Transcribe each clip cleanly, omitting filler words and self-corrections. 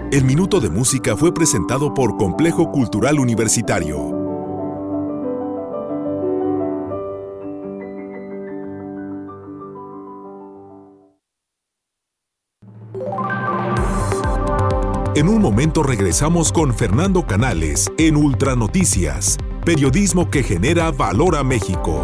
El Minuto de Música fue presentado por Complejo Cultural Universitario. En un momento regresamos con Fernando Canales en Ultranoticias, periodismo que genera valor a México.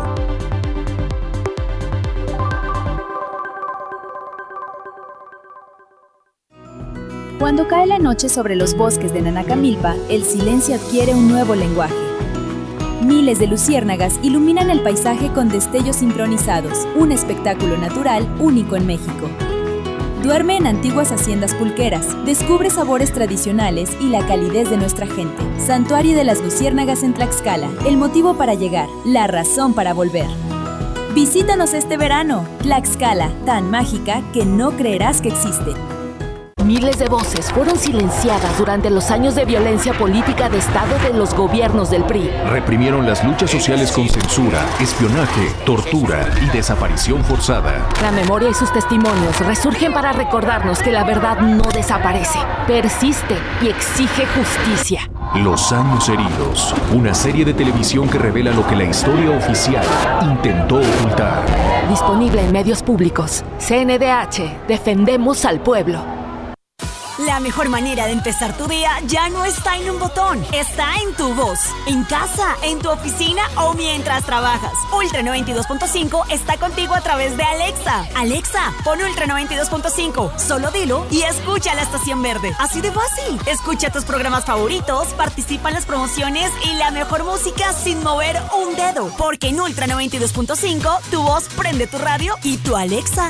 Cuando cae la noche sobre los bosques de Nanacamilpa, el silencio adquiere un nuevo lenguaje. Miles de luciérnagas iluminan el paisaje con destellos sincronizados, un espectáculo natural único en México. Duerme en antiguas haciendas pulqueras, descubre sabores tradicionales y la calidez de nuestra gente. Santuario de las Luciérnagas en Tlaxcala, el motivo para llegar, la razón para volver. Visítanos este verano. Tlaxcala, tan mágica que no creerás que existe. Miles de voces fueron silenciadas durante los años de violencia política de Estado de los gobiernos del PRI. Reprimieron las luchas sociales con censura, espionaje, tortura y desaparición forzada. La memoria y sus testimonios resurgen para recordarnos que la verdad no desaparece, persiste y exige justicia. Los años heridos, una serie de televisión que revela lo que la historia oficial intentó ocultar. Disponible en medios públicos. CNDH, defendemos al pueblo. La mejor manera de empezar tu día ya no está en un botón, está en tu voz. En casa, en tu oficina o mientras trabajas. Ultra 92.5 está contigo a través de Alexa. Alexa, pon Ultra 92.5. Solo dilo y escucha la estación verde. Así de fácil. Escucha tus programas favoritos, participa en las promociones y la mejor música sin mover un dedo. Porque en Ultra 92.5 tu voz prende tu radio y tu Alexa.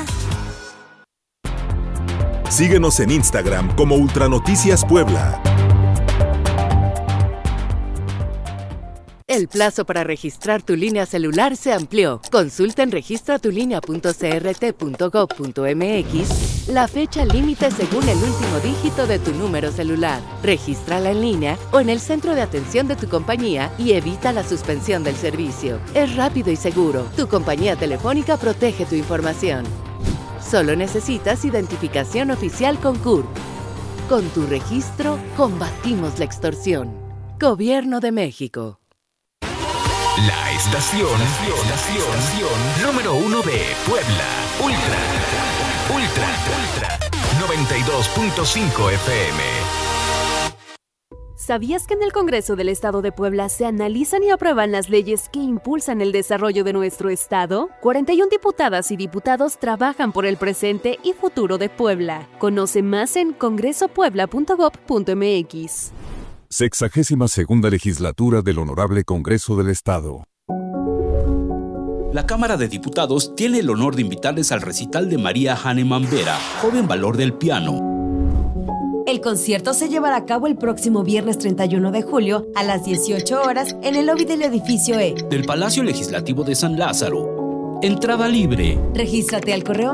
Síguenos en Instagram como Ultranoticias Puebla. El plazo para registrar tu línea celular se amplió. Consulta en registratulinea.crt.gov.mx la fecha límite según el último dígito de tu número celular. Regístrala en línea o en el centro de atención de tu compañía y evita la suspensión del servicio. Es rápido y seguro. Tu compañía telefónica protege tu información. Solo necesitas identificación oficial con CURP. Con tu registro, combatimos la extorsión. Gobierno de México. La estación número 1 de Puebla. Ultra 92.5 FM. ¿Sabías que en el Congreso del Estado de Puebla se analizan y aprueban las leyes que impulsan el desarrollo de nuestro estado? 41 diputadas y diputados trabajan por el presente y futuro de Puebla. Conoce más en congresopuebla.gov.mx. 62ª Legislatura del Honorable Congreso del Estado. La Cámara de Diputados tiene el honor de invitarles al recital de María Hahnemann Vera, joven valor del piano. El concierto se llevará a cabo el próximo viernes 31 de julio a las 18 horas en el lobby del edificio E del Palacio Legislativo de San Lázaro. Entrada libre. Regístrate al correo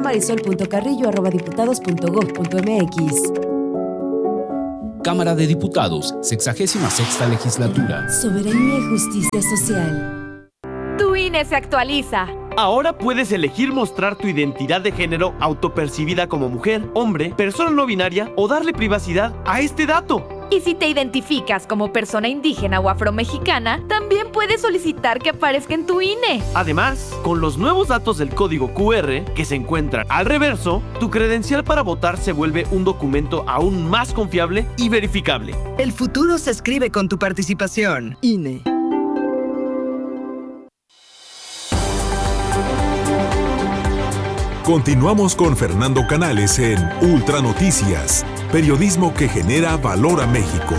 marisol.carrillo@diputados.gov.mx. Cámara de Diputados, 66ª Legislatura. Soberanía y justicia social. Tu INE se actualiza. Ahora puedes elegir mostrar tu identidad de género autopercibida como mujer, hombre, persona no binaria o darle privacidad a este dato. Y si te identificas como persona indígena o afromexicana, también puedes solicitar que aparezca en tu INE. Además, con los nuevos datos del código QR que se encuentran al reverso, tu credencial para votar se vuelve un documento aún más confiable y verificable. El futuro se escribe con tu participación. INE. Continuamos con Fernando Canales en Ultranoticias, periodismo que genera valor a México.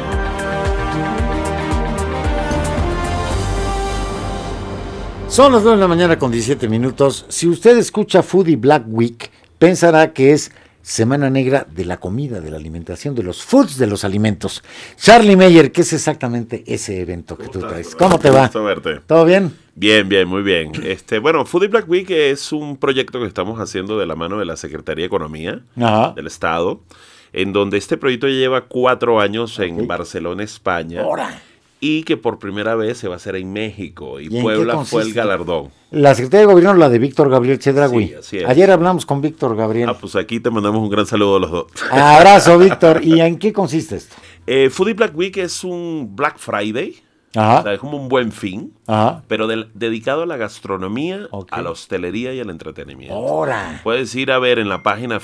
Son las 9 de la mañana con 17 minutos. Si usted escucha Foodie Black Week, pensará que es Semana Negra de la comida, de la alimentación, de los foods, de los alimentos. Charlie Meyer, ¿qué es exactamente ese evento que tú traes? ¿Cómo te va? Gusto verte. ¿Todo bien? Bien, muy bien. Bueno, Foodie Black Week es un proyecto que estamos haciendo de la mano de la Secretaría de Economía del Estado, en donde este proyecto lleva 4 años en Barcelona, España. ¡Hora! y que por primera vez se va a hacer en México, y ¿Y Puebla fue el galardón. La Secretaría de Gobierno, la de Víctor Gabriel Chedraui. Sí, así es. Ayer hablamos con Víctor Gabriel. Pues aquí te mandamos un gran saludo a los dos. Abrazo, Víctor. ¿Y en qué consiste esto? Foodie Black Week es un Black Friday. Ajá. O sea, es como un buen fin, Ajá. pero dedicado a la gastronomía, a la hostelería y al entretenimiento. ¡Hora! Puedes ir a ver en la página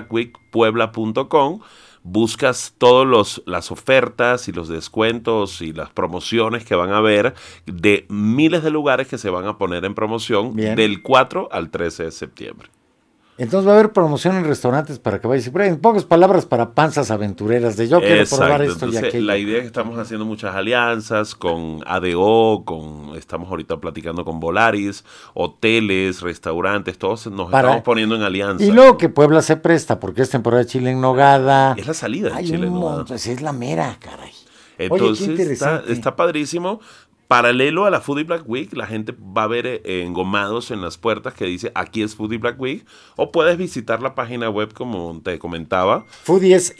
foodieblackweekpuebla.com, buscas todas las ofertas y los descuentos y las promociones que van a haber de miles de lugares que se van a poner en promoción. Bien. Del 4 al 13 de septiembre. Entonces va a haber promoción en restaurantes para que vayas. En pocas palabras, para panzas aventureras de yo quiero probar esto. Entonces, y aquello. La idea es que estamos haciendo muchas alianzas con ADO, estamos ahorita platicando con Volaris, hoteles, restaurantes, todos estamos poniendo en alianza. Y luego que Puebla se presta, porque es temporada de chile en nogada. Es la salida de chile en nogada. Pues es la mera, caray. Entonces, oye, qué interesante. Está padrísimo. Paralelo a la Foodie Black Week, la gente va a ver engomados en las puertas que dice aquí es Foodie Black Week, o puedes visitar la página web como te comentaba. Foodie es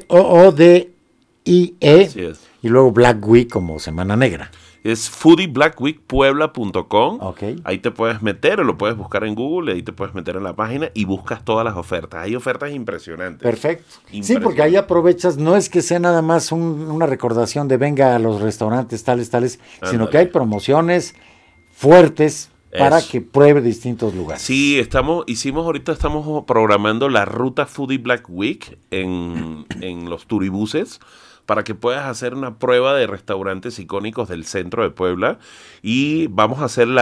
FOODIE, Así es. Y luego Black Week como Semana Negra. Es foodieblackweekpuebla.com. Okay. Ahí te puedes meter, o lo puedes buscar en Google, ahí te puedes meter en la página y buscas todas las ofertas. Hay ofertas impresionantes. Perfecto. Sí, porque ahí aprovechas, no es que sea nada más una recordación de venga a los restaurantes tales, sino que hay promociones fuertes para que pruebe distintos lugares. Sí, ahorita estamos programando la ruta Foodie Black Week en los turibuses, para que puedas hacer una prueba de restaurantes icónicos del centro de Puebla, y vamos a hacer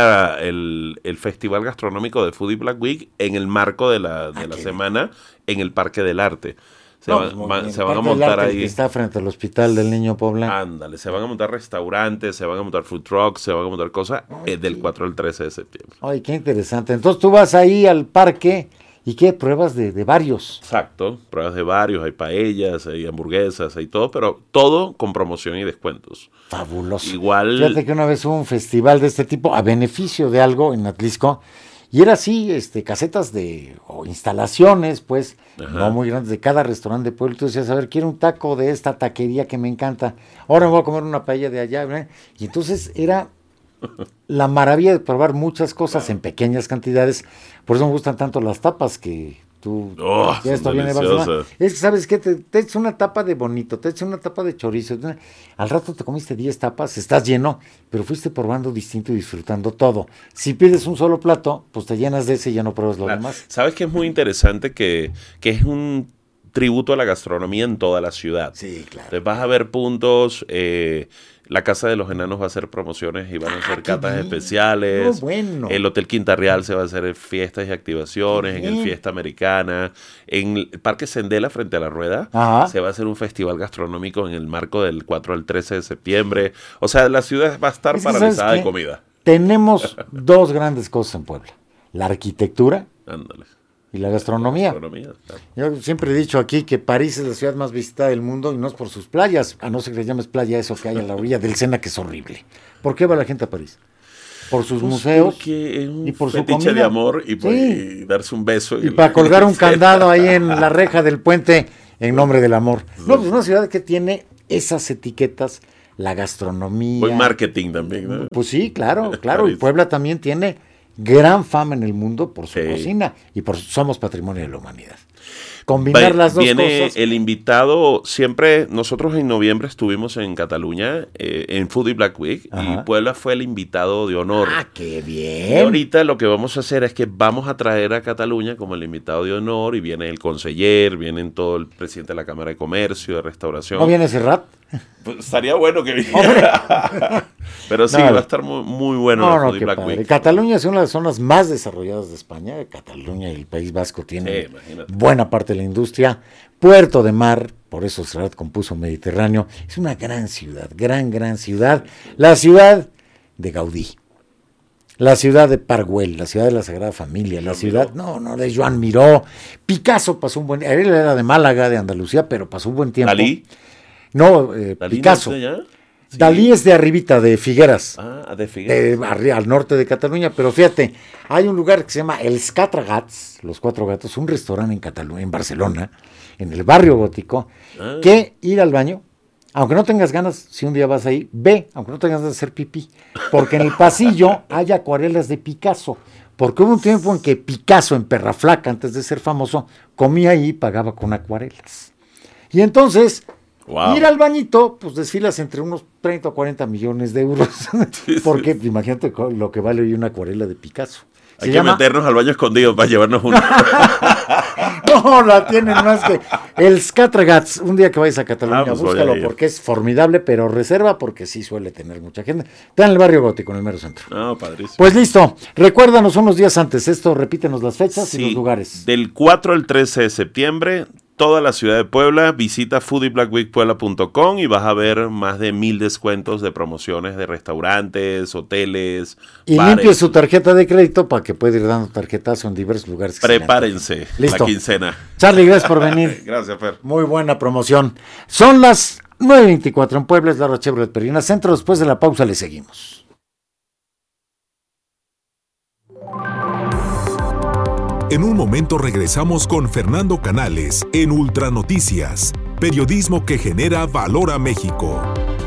el Festival Gastronómico de Foodie Black Week en el marco de la semana en el Parque del Arte. Se van a montar ahí. Que está frente al Hospital del Niño Pobla. Ándale, se van a montar restaurantes, se van a montar food trucks, se van a montar cosas del 4 al 13 de septiembre. Ay, qué interesante. Entonces tú vas ahí al parque. ¿Y qué? Pruebas de varios. Exacto, pruebas de varios, hay paellas, hay hamburguesas, hay todo, pero todo con promoción y descuentos. Fabuloso. Igual. Fíjate que una vez hubo un festival de este tipo a beneficio de algo en Atlisco, y era así, casetas o instalaciones, pues, no muy grandes, de cada restaurante de Puebla. Tú decías, a ver, quiero un taco de esta taquería que me encanta, ahora me voy a comer una paella de allá, ¿verdad? Y entonces era la maravilla de probar muchas cosas en pequeñas cantidades. Por eso me gustan tanto las tapas que tú ya está bien. Es que, ¿sabes qué? Te echas una tapa de bonito, te echas una tapa de chorizo. Al rato te comiste 10 tapas, estás lleno, pero fuiste probando distinto y disfrutando todo. Si pides un solo plato, pues te llenas de ese y ya no pruebas lo demás. ¿Sabes qué es muy interesante? Que es un tributo a la gastronomía en toda la ciudad. Sí, claro. Entonces vas a ver puntos, la Casa de los Enanos va a hacer promociones y van a hacer catas especiales. Bueno. El Hotel Quinta Real se va a hacer fiestas y activaciones, en el Fiesta Americana, en el Parque Sendela frente a la Rueda. Ajá. Se va a hacer un festival gastronómico en el marco del 4 al 13 de septiembre. O sea, la ciudad va a estar paralizada de comida. Tenemos dos grandes cosas en Puebla: la arquitectura. Ándale. Y la gastronomía. Claro. Yo siempre he dicho aquí que París es la ciudad más visitada del mundo, y no es por sus playas, a no ser que le llames playa eso que hay a la orilla del Sena, que es horrible. ¿Por qué va la gente a París? Por sus museos es un y por su fetiche comida de amor y darse un beso. Y para colgar un candado ahí en la reja del puente en nombre del amor. No, pues una ciudad que tiene esas etiquetas, la gastronomía. Buen marketing también, ¿no? Pues sí, claro. Y Puebla también tiene gran fama en el mundo por su cocina y somos patrimonio de la humanidad. Combinar las dos cosas. El invitado, siempre, nosotros en noviembre estuvimos en Cataluña, en Foodie Black Week, y Puebla fue el invitado de honor. ¡Ah, qué bien! Y ahorita lo que vamos a hacer es que vamos a traer a Cataluña como el invitado de honor, y viene el conseller, viene todo el presidente de la Cámara de Comercio, de Restauración. ¿No viene Serrat? Pues estaría bueno que viniera. Pero sí, va a estar muy, muy bueno la Foodie Black Week. Cataluña es una de las zonas más desarrolladas de España. Cataluña y el País Vasco tienen buena parte de la industria. Puerto de mar, por eso Serrat compuso Mediterráneo. Es una gran ciudad, gran ciudad. La ciudad de Gaudí. La ciudad de Parguel, la ciudad de la Sagrada Familia, la ciudad, de Joan Miró. Picasso pasó un buen, él era de Málaga, de Andalucía, pero pasó un buen tiempo. ¿Dalí? No, Picasso. Sí. Dalí es de arribita, de Figueras. De Figueras. Al norte de Cataluña, pero fíjate, hay un lugar que se llama Els Quatre Gats, Los Cuatro Gatos, un restaurante en Cataluña, en Barcelona, en el barrio gótico, que ir al baño aunque no tengas ganas, si un día vas ahí, ve, aunque no tengas ganas de hacer pipí, porque en el pasillo hay acuarelas de Picasso, porque hubo un tiempo en que Picasso, en Perraflaca, antes de ser famoso, comía ahí y pagaba con acuarelas. Y entonces, ir al bañito, pues desfilas entre unos 30 o 40 millones de euros, porque imagínate lo que vale hoy una acuarela de Picasso. Hay que meternos al baño escondido para llevarnos uno. No, la tienen más que el Scattergats. Un día que vayas a Cataluña, pues búscalo porque es formidable, pero reserva porque sí suele tener mucha gente. Está en el barrio gótico, en el mero centro. Padrísimo. Pues listo, recuérdanos unos días antes. Repítenos las fechas y los lugares. Del 4 al 13 de septiembre, toda la ciudad de Puebla, visita foodieblackweekpuebla.com y vas a ver más de 1,000 descuentos de promociones de restaurantes, hoteles, y bares. Limpie su tarjeta de crédito para que pueda ir dando tarjetazo en diversos lugares. Prepárense, listo. La quincena. Charlie, gracias por venir. Gracias, Fer. Muy buena promoción. Son las 9:24 en Puebla, es la Chevrolet Perina Centro. Después de la pausa le seguimos. En un momento regresamos con Fernando Canales en Ultranoticias, periodismo que genera valor a México.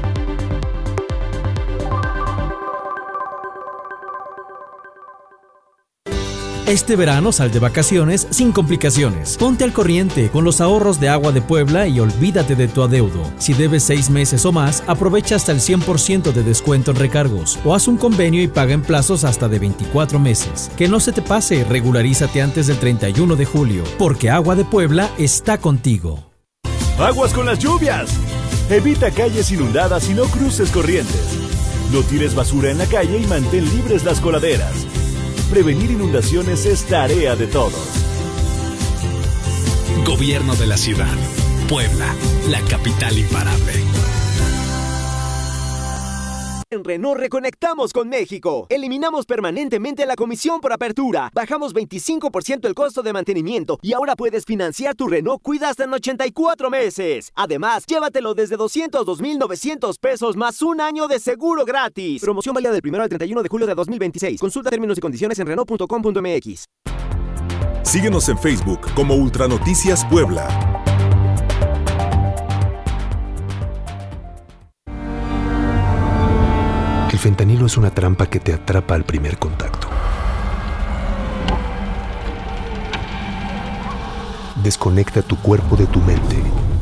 Este verano sal de vacaciones sin complicaciones. Ponte al corriente con los ahorros de Agua de Puebla y olvídate de tu adeudo. Si debes 6 meses o más, aprovecha hasta el 100% de descuento en recargos o haz un convenio y paga en plazos hasta de 24 meses. Que no se te pase, regularízate antes del 31 de julio, porque Agua de Puebla está contigo. ¡Aguas con las lluvias! Evita calles inundadas y no cruces corrientes. No tires basura en la calle y mantén libres las coladeras. Prevenir inundaciones es tarea de todos. Gobierno de la ciudad. Puebla, la capital imparable. En Renault reconectamos con México. Eliminamos permanentemente la comisión por apertura. Bajamos 25% el costo de mantenimiento y ahora puedes financiar tu Renault Kwid hasta en 84 meses. Además, llévatelo desde 202,900 pesos más un año de seguro gratis. Promoción válida del 1 al 31 de julio de 2026. Consulta términos y condiciones en Renault.com.mx. Síguenos en Facebook como Ultranoticias Puebla. El fentanilo es una trampa que te atrapa al primer contacto. Desconecta tu cuerpo de tu mente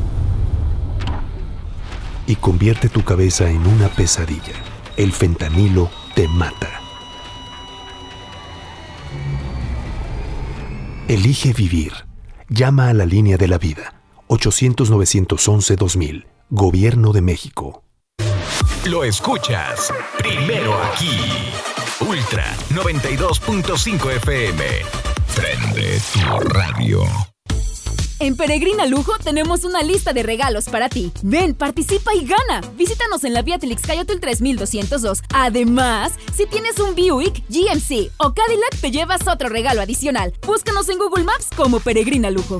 y convierte tu cabeza en una pesadilla. El fentanilo te mata. Elige vivir. Llama a la línea de la vida. 800-911-2000. Gobierno de México. Lo escuchas primero aquí. Ultra 92.5 FM. Prende tu radio. En Peregrina Lujo tenemos una lista de regalos para ti. Ven, participa y gana. Visítanos en la vía Telixcayotl 3202. Además, si tienes un Buick, GMC o Cadillac, te llevas otro regalo adicional. Búscanos en Google Maps como Peregrina Lujo.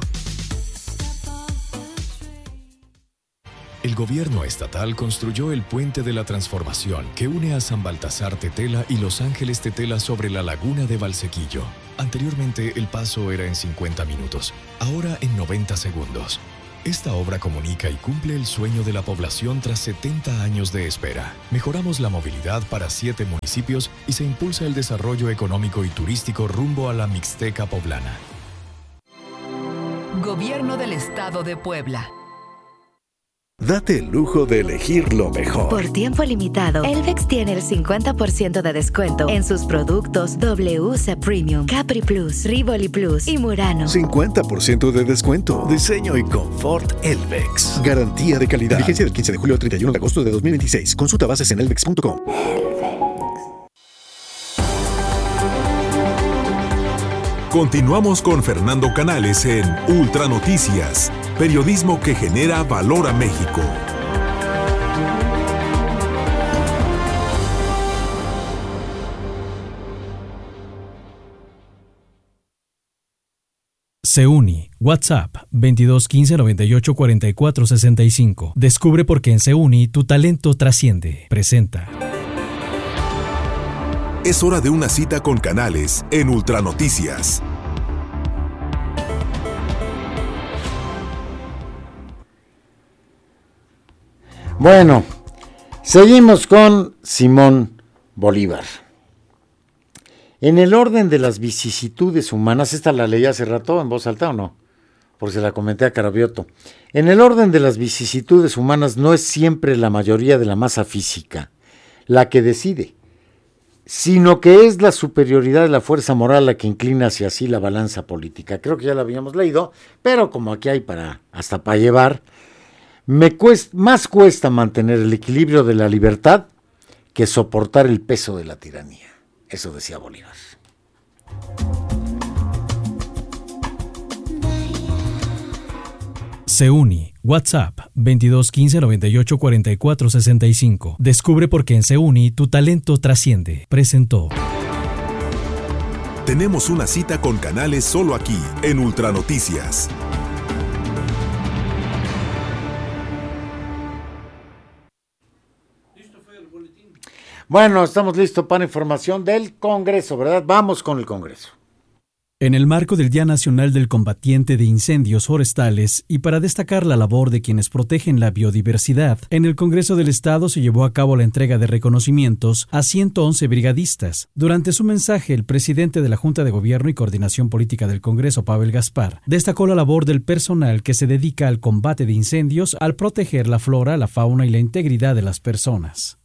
El gobierno estatal construyó el Puente de la Transformación que une a San Baltasar Tetela y Los Ángeles Tetela sobre la laguna de Valsequillo. Anteriormente el paso era en 50 minutos, ahora en 90 segundos. Esta obra comunica y cumple el sueño de la población tras 70 años de espera. Mejoramos la movilidad para 7 municipios y se impulsa el desarrollo económico y turístico rumbo a la Mixteca poblana. Gobierno del Estado de Puebla. Date el lujo de elegir lo mejor. Por tiempo limitado, Elvex tiene el 50% de descuento en sus productos WC Premium, Capri Plus, Rivoli Plus y Murano. 50% de descuento. Diseño y confort Elvex. Garantía de calidad. Vigencia del 15 de julio al 31 de agosto de 2026. Consulta bases en elvex.com. Continuamos con Fernando Canales en Ultranoticias, periodismo que genera valor a México. Seuni, WhatsApp 2215 98 44 65. Descubre por qué en Seuni tu talento trasciende. Presenta. Es hora de una cita con Canales en Ultranoticias. Bueno, seguimos con Simón Bolívar. En el orden de las vicisitudes humanas, esta la leí hace rato en voz alta, ¿o no? Porque se la comenté a Carabioto. En el orden de las vicisitudes humanas no es siempre la mayoría de la masa física la que decide, sino que es la superioridad de la fuerza moral la que inclina hacia sí la balanza política. Creo que ya la habíamos leído, pero como aquí hay hasta para llevar, más cuesta mantener el equilibrio de la libertad que soportar el peso de la tiranía. Eso decía Bolívar. Seuni, WhatsApp 2215 98 44 65. Descubre por qué en Seuni tu talento trasciende. Presentó. Tenemos una cita con Canales solo aquí, en Ultranoticias. Bueno, estamos listos para información del Congreso, ¿verdad? Vamos con el Congreso. En el marco del Día Nacional del Combatiente de Incendios Forestales y para destacar la labor de quienes protegen la biodiversidad, en el Congreso del Estado se llevó a cabo la entrega de reconocimientos a 111 brigadistas. Durante su mensaje, el presidente de la Junta de Gobierno y Coordinación Política del Congreso, Pavel Gaspar, destacó la labor del personal que se dedica al combate de incendios al proteger la flora, la fauna y la integridad de las personas.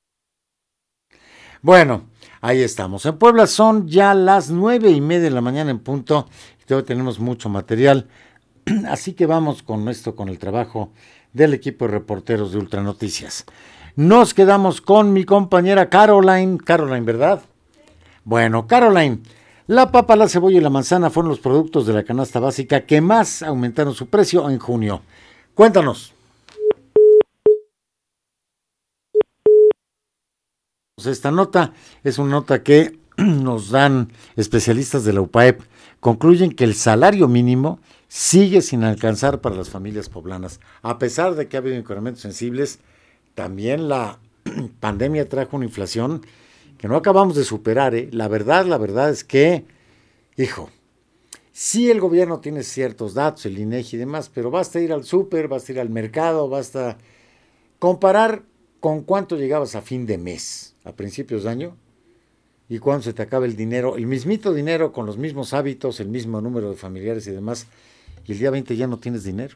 Bueno, ahí estamos. En Puebla son ya las 9:30 de la mañana en punto. Todavía tenemos mucho material. Así que vamos con el trabajo del equipo de reporteros de Ultranoticias. Nos quedamos con mi compañera Caroline. Caroline, ¿verdad? Bueno, Caroline, la papa, la cebolla y la manzana fueron los productos de la canasta básica que más aumentaron su precio en junio. Cuéntanos. Esta nota es una nota que nos dan especialistas de la UPAEP. Concluyen que el salario mínimo sigue sin alcanzar para las familias poblanas. A pesar de que ha habido incrementos sensibles, también la pandemia trajo una inflación que no acabamos de superar. La verdad es que, sí el gobierno tiene ciertos datos, el INEGI y demás, pero basta ir al súper, basta ir al mercado, basta comparar con cuánto llegabas a fin de mes, a principios de año, y cuando se te acaba el dinero, el mismito dinero con los mismos hábitos, el mismo número de familiares y demás, y el día 20 ya no tienes dinero.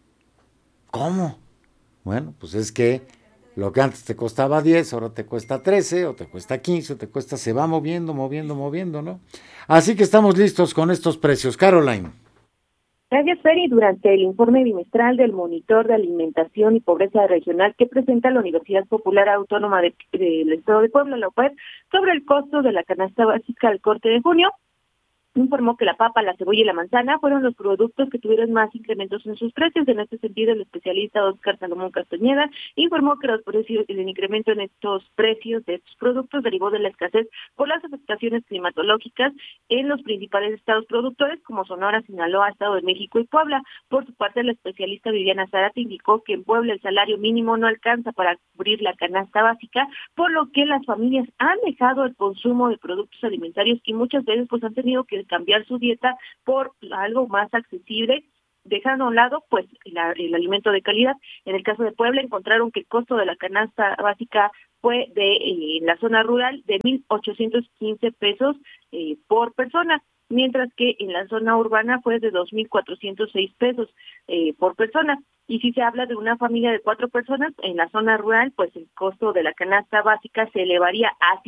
¿Cómo? Bueno, pues es que lo que antes te costaba 10, ahora te cuesta 13, o te cuesta 15, o se va moviendo, ¿no? Así que estamos listos con estos precios. Caroline. Gracias, Feri. Durante el informe bimestral del Monitor de Alimentación y Pobreza Regional que presenta la Universidad Popular Autónoma del Estado de Puebla, la UPAEP, sobre el costo de la canasta básica al corte de junio, informó que la papa, la cebolla y la manzana fueron los productos que tuvieron más incrementos en sus precios. En este sentido, el especialista Óscar Salomón Castañeda informó que el incremento en estos precios de estos productos derivó de la escasez por las afectaciones climatológicas en los principales estados productores como Sonora, Sinaloa, Estado de México y Puebla. Por su parte, la especialista Viviana Zárate indicó que en Puebla el salario mínimo no alcanza para cubrir la canasta básica, por lo que las familias han dejado el consumo de productos alimentarios y muchas veces han tenido que cambiar su dieta por algo más accesible, dejando a un lado el alimento de calidad. En el caso de Puebla encontraron que el costo de la canasta básica fue en la zona rural de 1,815 pesos por persona, mientras que en la zona urbana fue de 2,406 pesos por persona. Y si se habla de una familia de 4 personas, en la zona rural, el costo de la canasta básica se elevaría a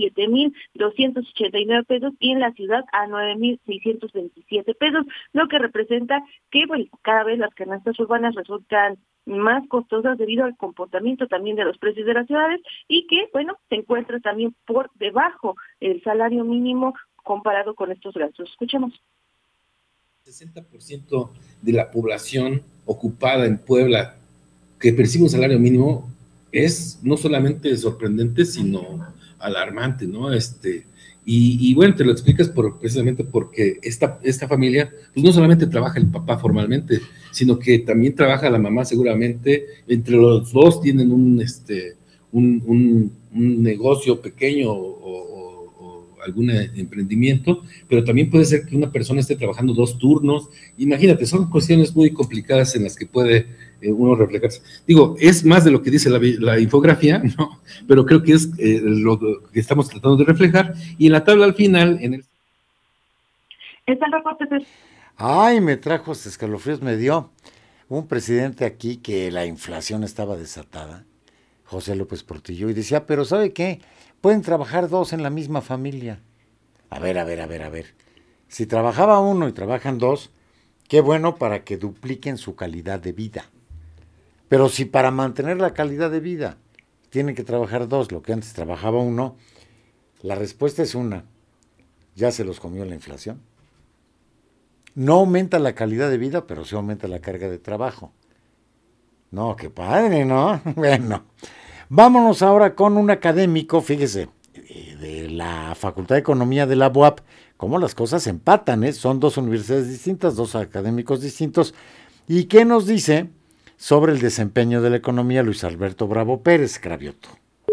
7,289 pesos y en la ciudad a 9,627 pesos, lo que representa que cada vez las canastas urbanas resultan más costosas debido al comportamiento también de los precios de las ciudades y que, se encuentra también por debajo el salario mínimo comparado con estos gastos. Escuchemos. 60% de la población ocupada en Puebla que percibe un salario mínimo es no solamente sorprendente, sino alarmante, ¿no? Y bueno, te lo explicas precisamente porque esta familia, pues no solamente trabaja el papá formalmente, sino que también trabaja la mamá seguramente. Entre los dos tienen un negocio pequeño o algún emprendimiento, pero también puede ser que una persona esté trabajando 2 turnos. Imagínate, son cuestiones muy complicadas en las que puede uno reflejarse. Digo, es más de lo que dice la infografía, ¿no? Pero creo que es lo que estamos tratando de reflejar, y en la tabla al final, en el... Ay, me trajo escalofríos, me dio un presidente aquí que la inflación estaba desatada, José López Portillo, y decía, pero ¿sabe qué? Pueden trabajar dos en la misma familia. A ver. Si trabajaba uno y trabajan dos, qué bueno para que dupliquen su calidad de vida. Pero si para mantener la calidad de vida tienen que trabajar dos, lo que antes trabajaba uno, la respuesta es una. Ya se los comió la inflación. No aumenta la calidad de vida, pero sí aumenta la carga de trabajo. No, qué padre, ¿no? Bueno, vámonos ahora con un académico, fíjese, de la Facultad de Economía de la UAP, cómo las cosas empatan, ¿eh? Son dos universidades distintas, dos académicos distintos. ¿Y qué nos dice sobre el desempeño de la economía Luis Alberto Bravo Pérez, Cravioto?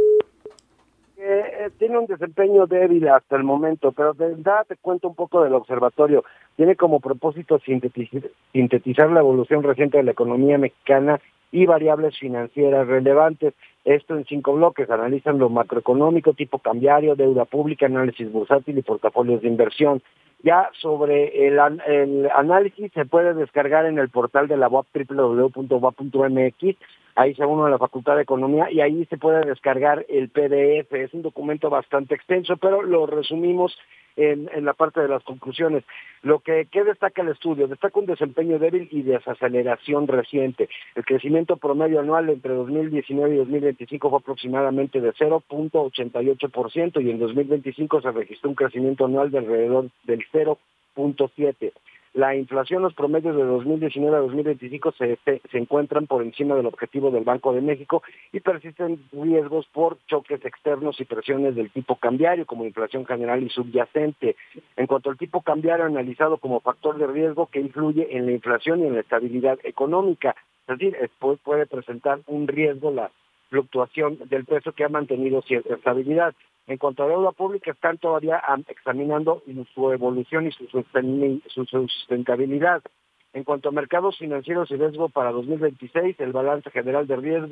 Tiene un desempeño débil hasta el momento, pero de verdad te cuento un poco del observatorio. Tiene como propósito sintetizar la evolución reciente de la economía mexicana y variables financieras relevantes. Esto en 5 bloques. Analizan lo macroeconómico, tipo cambiario, deuda pública, análisis bursátil y portafolios de inversión. Ya sobre el análisis se puede descargar en el portal de la UAP, www.uap.mx. Ahí se une a la Facultad de Economía y ahí se puede descargar el PDF. Es un documento bastante extenso, pero lo resumimos en la parte de las conclusiones. ¿Qué destaca el estudio? Destaca un desempeño débil y desaceleración reciente. El crecimiento promedio anual entre 2019 y 2025 fue aproximadamente de 0.88% y en 2025 se registró un crecimiento anual de alrededor del 0.7%. La inflación, los promedios de 2019 a 2025 se encuentran por encima del objetivo del Banco de México y persisten riesgos por choques externos y presiones del tipo cambiario, como inflación general y subyacente. En cuanto al tipo cambiario analizado como factor de riesgo que influye en la inflación y en la estabilidad económica, es decir, puede presentar un riesgo la fluctuación del peso que ha mantenido cierta estabilidad. En cuanto a deuda pública, están todavía examinando su evolución y su sustentabilidad. En cuanto a mercados financieros y riesgo para 2026, el balance general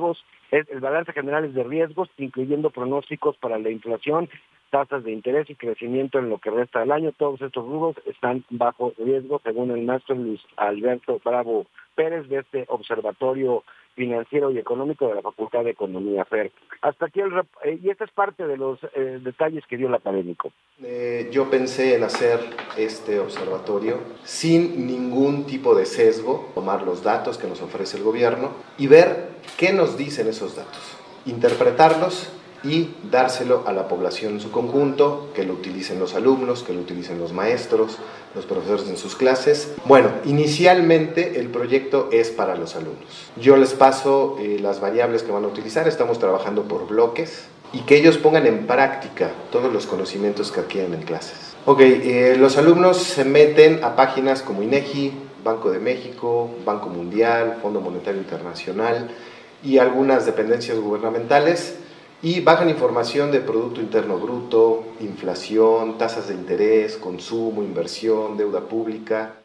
es de riesgos, incluyendo pronósticos para la inflación, tasas de interés y crecimiento en lo que resta del año. Todos estos rubros están bajo riesgo, según el maestro Luis Alberto Bravo Pérez de este Observatorio Financiero y Económico de la Facultad de Economía FER. Hasta aquí y esta es parte de los detalles que dio el académico. Yo pensé en hacer este observatorio sin ningún tipo de sesgo, tomar los datos que nos ofrece el gobierno y ver qué nos dicen esos datos, interpretarlos y dárselo a la población en su conjunto, que lo utilicen los alumnos, que lo utilicen los maestros, los profesores en sus clases. Bueno, inicialmente el proyecto es para los alumnos. Yo les paso las variables que van a utilizar, estamos trabajando por bloques, y que ellos pongan en práctica todos los conocimientos que adquieren en clases. Los alumnos se meten a páginas como INEGI, Banco de México, Banco Mundial, Fondo Monetario Internacional y algunas dependencias gubernamentales, y bajan información de Producto Interno Bruto, inflación, tasas de interés, consumo, inversión, deuda pública.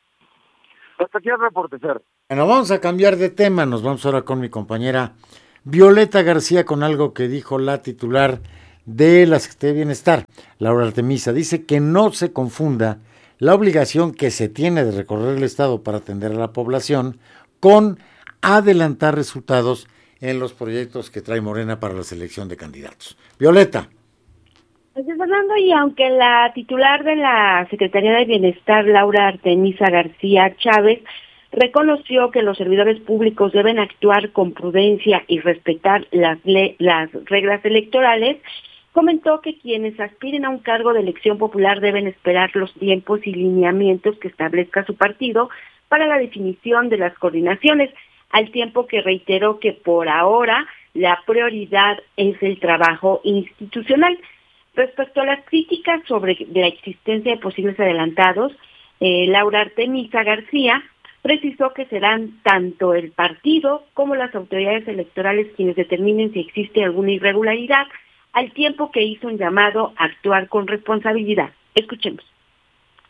Hasta aquí el reporte, Fer. Bueno, vamos a cambiar de tema. Nos vamos ahora con mi compañera Violeta García con algo que dijo la titular de la Secretaría de Bienestar, Laura Artemisa. Dice que no se confunda la obligación que se tiene de recorrer el Estado para atender a la población con adelantar resultados en los proyectos que trae Morena para la selección de candidatos. Violeta. Gracias, Fernando. Y aunque la titular de la Secretaría de Bienestar, Laura Artemisa García Chávez, reconoció que los servidores públicos deben actuar con prudencia y respetar las reglas electorales, comentó que quienes aspiren a un cargo de elección popular deben esperar los tiempos y lineamientos que establezca su partido para la definición de las coordinaciones, al tiempo que reiteró que por ahora la prioridad es el trabajo institucional. Respecto a las críticas sobre la existencia de posibles adelantados, Laura Artemisa García precisó que serán tanto el partido como las autoridades electorales quienes determinen si existe alguna irregularidad, al tiempo que hizo un llamado a actuar con responsabilidad. Escuchemos.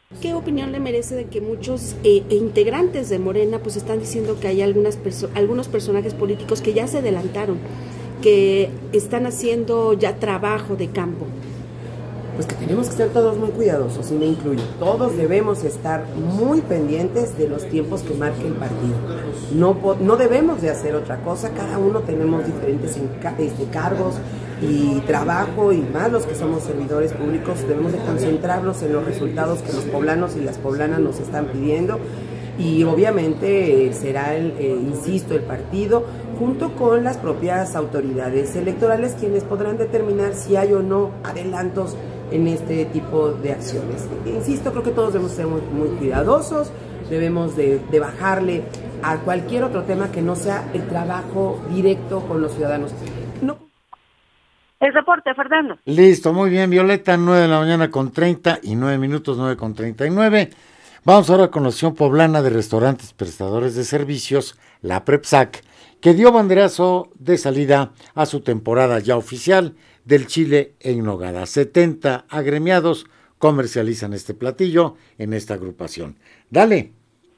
¿Qué opinión le merece de que muchos integrantes de Morena pues están diciendo que hay algunos personajes políticos que ya se adelantaron, que están haciendo ya trabajo de campo? Pues que tenemos que ser todos muy cuidadosos, y me incluyo. Todos debemos estar muy pendientes de los tiempos que marque el partido. No debemos de hacer otra cosa, cada uno tenemos diferentes cargos y trabajo, y más los que somos servidores públicos, debemos de concentrarnos en los resultados que los poblanos y las poblanas nos están pidiendo, y obviamente será insisto, el partido junto con las propias autoridades electorales quienes podrán determinar si hay o no adelantos en este tipo de acciones. Insisto, creo que todos debemos ser muy, muy cuidadosos, debemos de bajarle a cualquier otro tema que no sea el trabajo directo con los ciudadanos. El reporte, Fernando. Listo, muy bien, Violeta, 9:30 y 9 minutos, 9:39. Vamos ahora con la Asociación Poblana de Restaurantes Prestadores de Servicios, la PREPSAC, que dio banderazo de salida a su temporada ya oficial del chile en nogada. 70 agremiados comercializan este platillo en esta agrupación. Dale.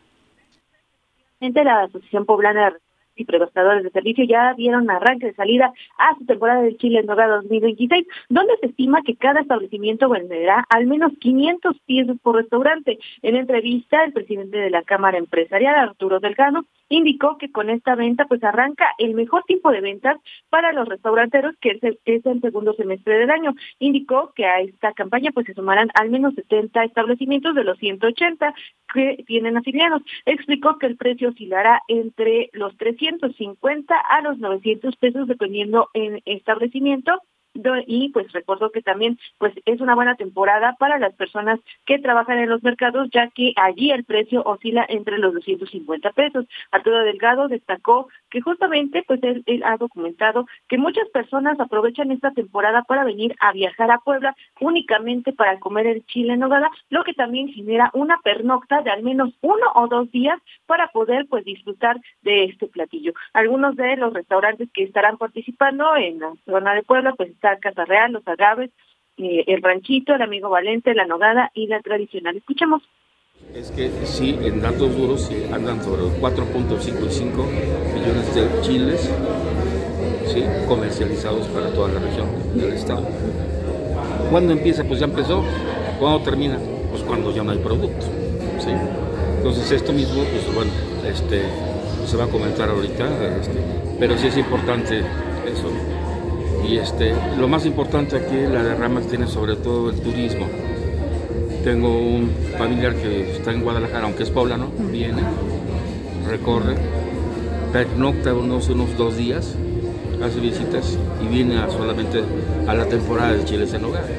La Asociación Poblana de y prestadores de servicio ya dieron arranque de salida a su temporada del chile en nogada 2026, donde se estima que cada establecimiento venderá al menos 500 piezas por restaurante. En entrevista, el presidente de la Cámara Empresarial, Arturo Delgado, indicó que con esta venta pues arranca el mejor tipo de ventas para los restauranteros, que es el segundo semestre del año. Indicó que a esta campaña pues se sumarán al menos 70 establecimientos de los 180 que tienen afiliados. Explicó que el precio oscilará entre los 350 a los 900 pesos dependiendo en establecimiento. Y pues recuerdo que también pues es una buena temporada para las personas que trabajan en los mercados, ya que allí el precio oscila entre los 250 pesos. Arturo Delgado destacó que justamente pues él ha documentado que muchas personas aprovechan esta temporada para venir a viajar a Puebla únicamente para comer el chile en nogada, lo que también genera una pernocta de al menos 1 o 2 días para poder pues disfrutar de este platillo. Algunos de los restaurantes que estarán participando en la zona de Puebla pues está Casa Real, Los Agaves, El Ranchito, El Amigo Valente, La Nogada y La Tradicional. Escuchemos. Es que sí, en datos duros sí, andan sobre los 4.55 millones de chiles, sí, comercializados para toda la región del estado. ¿Cuándo empieza? Pues ya empezó. ¿Cuándo termina? Pues cuando ya no hay producto, ¿sí? Entonces esto mismo, pues bueno, se va a comentar ahorita, pero sí es importante eso. Y lo más importante aquí, la derrama que tiene sobre todo el turismo. Tengo un familiar que está en Guadalajara, aunque es poblano, viene, recorre, pernocta unos 2 días, hace visitas y viene solamente a la temporada de chiles en nogada.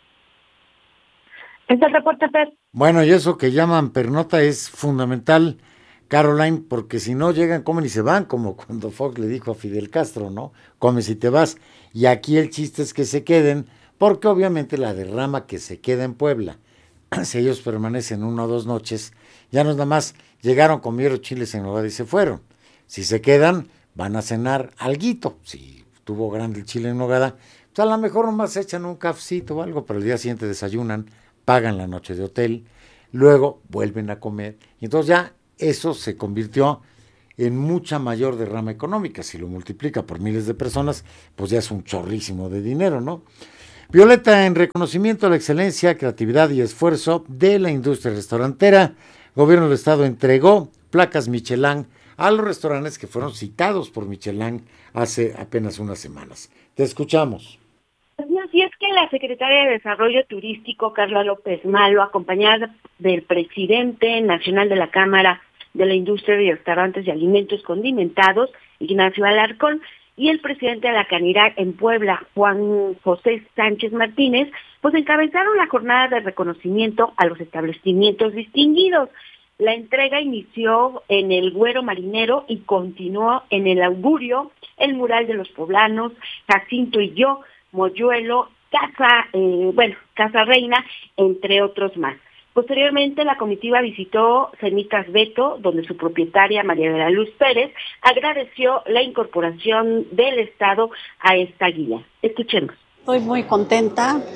Es el reporte, Fer. Bueno, y eso que llaman pernota es fundamental, Caroline, porque si no llegan, comen y se van, como cuando Fox le dijo a Fidel Castro, ¿no? Comes y te vas. Y aquí el chiste es que se queden, porque obviamente la derrama que se queda en Puebla, si ellos permanecen 1 o 2 noches, ya no es nada más, llegaron, comieron chiles en nogada y se fueron. Si se quedan, van a cenar alguito. Si tuvo grande el chile en nogada, pues a lo mejor nomás echan un cafecito o algo, pero el día siguiente desayunan, pagan la noche de hotel, luego vuelven a comer, y entonces ya eso se convirtió en mucha mayor derrama económica. Si lo multiplica por miles de personas, pues ya es un chorrísimo de dinero, ¿no? Violeta, en reconocimiento a la excelencia, creatividad y esfuerzo de la industria restaurantera, Gobierno del Estado entregó placas Michelin a los restaurantes que fueron citados por Michelin hace apenas unas semanas. Te escuchamos. Así es que la secretaria de Desarrollo Turístico, Carla López Malo, acompañada del presidente nacional de la Cámara de la Industria de Restaurantes y Alimentos Condimentados, Ignacio Alarcón, y el presidente de la Canirac en Puebla, Juan José Sánchez Martínez, pues encabezaron la jornada de reconocimiento a los establecimientos distinguidos. La entrega inició en el Güero Marinero y continuó en el Augurio, el Mural de los Poblanos, Jacinto y Yo, Moyuelo, Casa Reina, entre otros más. Posteriormente, la comitiva visitó Cenitas Beto, donde su propietaria, María de la Luz Pérez, agradeció la incorporación del Estado a esta guía. Escuchemos. Estoy muy contenta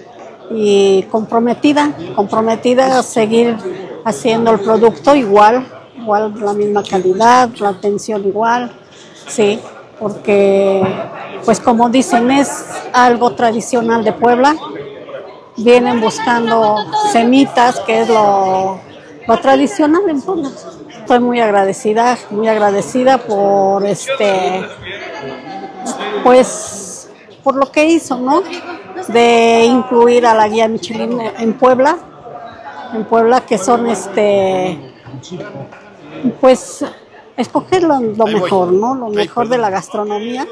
y comprometida a seguir haciendo el producto igual la misma calidad, la atención igual, sí, porque pues como dicen es algo tradicional de Puebla, vienen buscando semitas, que es lo tradicional en Puebla. Estoy muy agradecida por pues por lo que hizo, ¿no? De incluir a la guía Michelin en Puebla, que son pues escoger lo mejor, ¿no? Lo mejor de la gastronomía.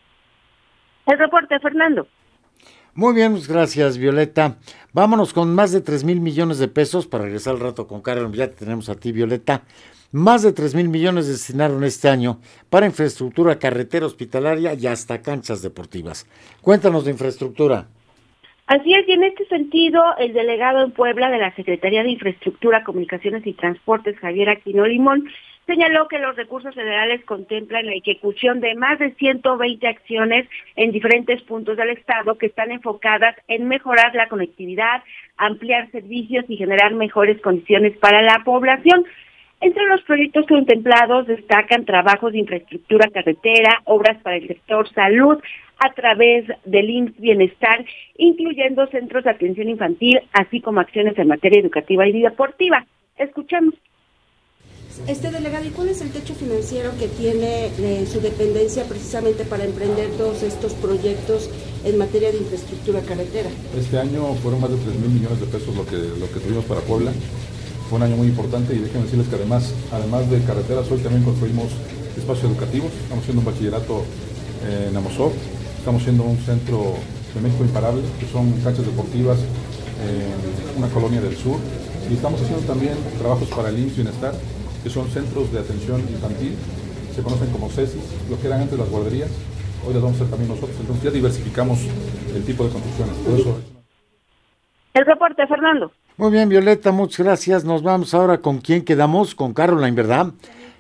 El reporte, Fernando. Muy bien, pues gracias, Violeta. Vámonos con más de 3,000 millones de pesos para regresar al rato con Carol. Ya te tenemos a ti, Violeta. Más de 3,000 millones destinaron este año para infraestructura carretera, hospitalaria y hasta canchas deportivas. Cuéntanos de infraestructura. Así es, y en este sentido, el delegado en Puebla de la Secretaría de Infraestructura, Comunicaciones y Transportes, Javier Aquino Limón, señaló que los recursos federales contemplan la ejecución de más de 120 acciones en diferentes puntos del estado que están enfocadas en mejorar la conectividad, ampliar servicios y generar mejores condiciones para la población. Entre los proyectos contemplados destacan trabajos de infraestructura carretera, obras para el sector salud a través del IMSS Bienestar, incluyendo centros de atención infantil, así como acciones en materia educativa y deportiva. Escuchemos. Delegado, ¿y cuál es el techo financiero que tiene su dependencia precisamente para emprender todos estos proyectos en materia de infraestructura carretera? Este año fueron más de 3,000 millones de pesos lo que tuvimos para Puebla. Fue un año muy importante y déjenme decirles que además de carreteras, hoy también construimos espacios educativos. Estamos haciendo un bachillerato en Amosov, estamos haciendo un centro de México imparable, que son canchas deportivas en una colonia del sur, y estamos haciendo también trabajos para el IMSS Bienestar, que son centros de atención infantil, se conocen como CECIS, lo que eran antes las guarderías, hoy las vamos a hacer también nosotros, entonces ya diversificamos el tipo de construcciones. Por eso... El reporte, Fernando. Muy bien, Violeta, muchas gracias. Nos vamos ahora con quién quedamos, con Caroline, ¿verdad?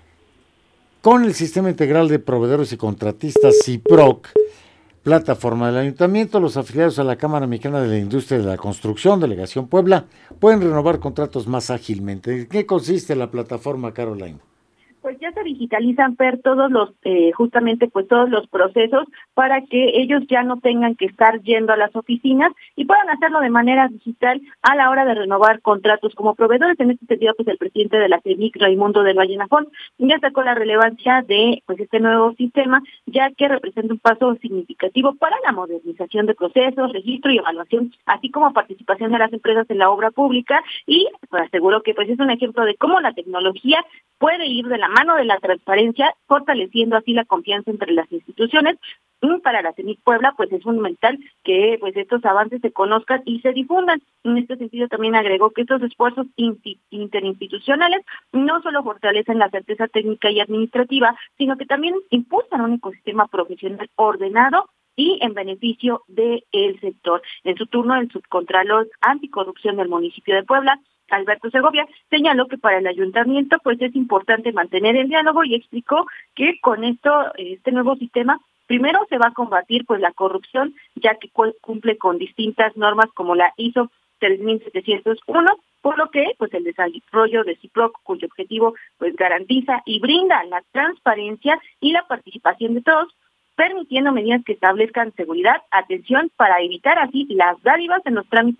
Con el Sistema Integral de Proveedores y Contratistas, CIPROC, plataforma del Ayuntamiento, los afiliados a la Cámara Mexicana de la Industria de la Construcción, Delegación Puebla, pueden renovar contratos más ágilmente. ¿En qué consiste la plataforma, Caroline? Pues ya se digitalizan, todos los, justamente pues todos los procesos para que ellos ya no tengan que estar yendo a las oficinas y puedan hacerlo de manera digital a la hora de renovar contratos como proveedores. En este sentido, pues el presidente de la CEMIC, Raimundo del Valle Nafón, ya sacó la relevancia de pues este nuevo sistema, ya que representa un paso significativo para la modernización de procesos, registro y evaluación, así como participación de las empresas en la obra pública, y pues aseguró que pues es un ejemplo de cómo la tecnología puede ir de la mano de la transparencia, fortaleciendo así la confianza entre las instituciones. Para la CEMIC Puebla, pues es fundamental que pues estos avances se conozcan y se difundan. En este sentido, también agregó que estos esfuerzos interinstitucionales no solo fortalecen la certeza técnica y administrativa, sino que también impulsan un ecosistema profesional ordenado y en beneficio del sector. En su turno, el subcontralor anticorrupción del municipio de Puebla, Alberto Segovia, señaló que para el ayuntamiento pues es importante mantener el diálogo y explicó que con este nuevo sistema, primero se va a combatir pues la corrupción, ya que cumple con distintas normas como la ISO 3701, por lo que pues el desarrollo de CIPROC, cuyo objetivo pues garantiza y brinda la transparencia y la participación de todos, permitiendo medidas que establezcan seguridad, atención para evitar así las dádivas en los trámites